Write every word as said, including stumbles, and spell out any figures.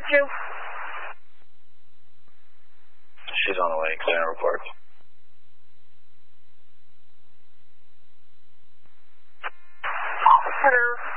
two. She's on the way. Clear report. Officer